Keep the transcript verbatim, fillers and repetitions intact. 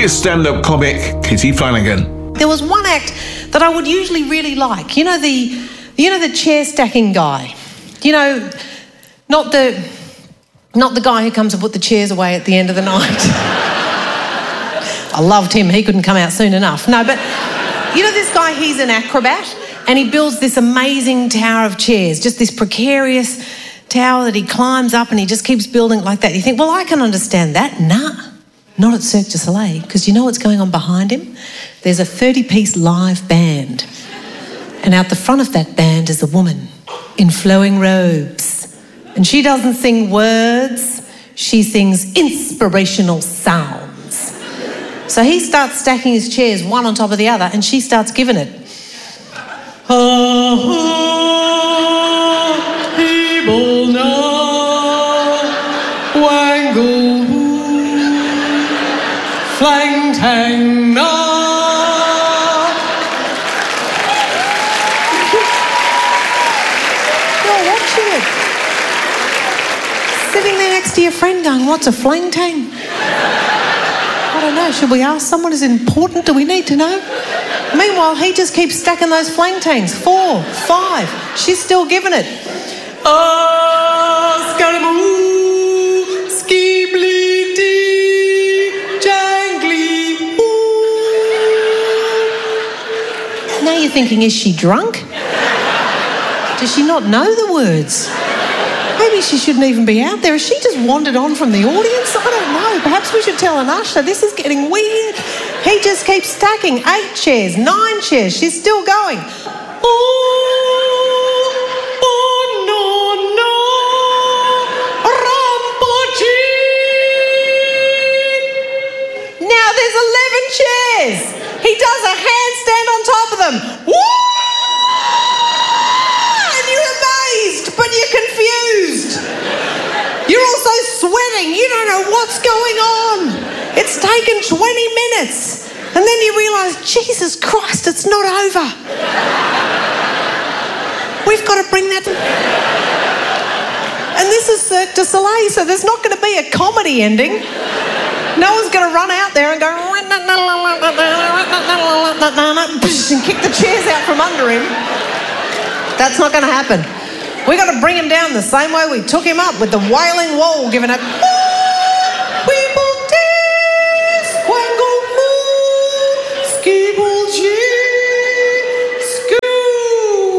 Here's stand-up comic Kitty Flanagan. There was one act that I would usually really like. You know the, you know the chair stacking guy. You know, not the, not the guy who comes and put the chairs away at the end of the night. I loved him. He couldn't come out soon enough. No, but you know this guy. He's an acrobat, and he builds this amazing tower of chairs. Just this precarious tower that he climbs up, and he just keeps building it like that. You think, well, I can understand that. Nah. Not at Cirque du Soleil, because you know what's going on behind him? There's a thirty-piece live band. And out the front of that band is a woman in flowing robes. And she doesn't sing words, she sings inspirational sounds. So he starts stacking his chairs one on top of the other, and she starts giving it. Flang tang na. You're watching it. Sitting there next to your friend going, what's a flang tang? I don't know, should we ask someone? Is it important? Do we need to know? Meanwhile, he just keeps stacking those flang tangs. Four, five, she's still giving it. Ah, scaramouche, skibli-dee, jangly. Now you're thinking, is she drunk? Does she not know the words? Maybe she shouldn't even be out there. Has she just wandered on from the audience? I don't know. Perhaps we should tell an usher. This is getting weird. He just keeps stacking eight chairs, nine chairs. She's still going. Oh, oh, no, no, Rampachi. Now there's eleven chairs. He does a handstand on top of them. Woo! And you're amazed, but you're confused. You're also sweating. You don't know what's going on. It's taken twenty minutes. And then you realise, Jesus Christ, it's not over. We've got to bring that... And this is Cirque du Soleil, so there's not going to be a comedy ending. No one's going to run out there and go... and kick the chairs out from under him. That's not going to happen. We've got to bring him down the same way we took him up, with the wailing wall giving it... People dance, squangle, moo, skibble,